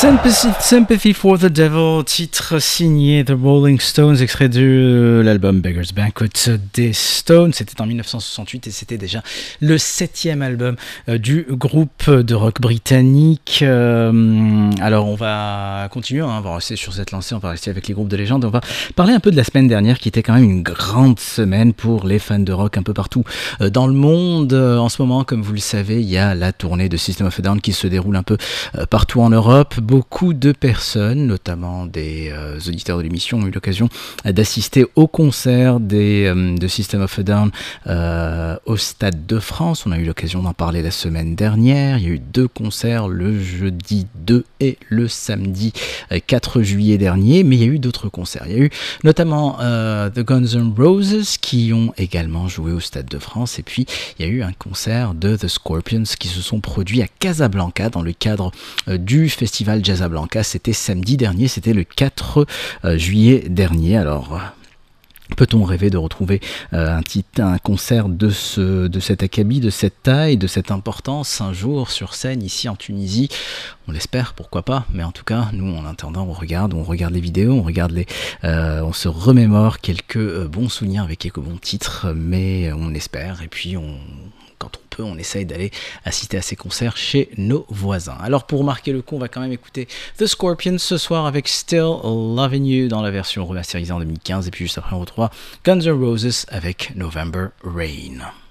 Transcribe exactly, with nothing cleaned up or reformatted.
Sympathy, Sympathy for the Devil, titre signé The Rolling Stones, extrait de l'album Beggar's Banquet des Stones. C'était en dix-neuf cent soixante-huit et c'était déjà le septième album euh, du groupe de rock britannique. Euh, alors on va continuer, hein, on va rester sur cette lancée, on va rester avec les groupes de légende. On va parler un peu de la semaine dernière qui était quand même une grande semaine pour les fans de rock un peu partout euh, dans le monde. Euh, en ce moment, comme vous le savez, il y a la tournée de System of a Down qui se déroule un peu euh, partout en Europe. Beaucoup de personnes, notamment des euh, auditeurs de l'émission, ont eu l'occasion d'assister au concert des, euh, de System of a Down euh, au Stade de France. On a eu l'occasion d'en parler la semaine dernière. Il y a eu deux concerts, le jeudi deux et le samedi euh, quatre juillet dernier, mais il y a eu d'autres concerts. Il y a eu notamment euh, The Guns N' Roses qui ont également joué au Stade de France, et puis il y a eu un concert de The Scorpions qui se sont produits à Casablanca dans le cadre euh, du festival Jazzablanca. C'était samedi dernier, c'était le quatre juillet dernier. Alors, peut-on rêver de retrouver euh, un, titre, un concert de, ce, de cet acabit, de cette taille, de cette importance un jour sur scène ici en Tunisie? On l'espère, pourquoi pas, mais en tout cas, nous en attendant, on regarde, on regarde les vidéos, on regarde les, euh, on se remémore quelques euh, bons souvenirs avec quelques bons titres, mais on espère, et puis on quand on peut, on essaye d'aller assister à ces concerts chez nos voisins. Alors pour marquer le coup, on va quand même écouter The Scorpions ce soir avec Still Loving You dans la version remasterisée en deux mille quinze, et puis juste après on retrouve Guns N' Roses avec November Rain.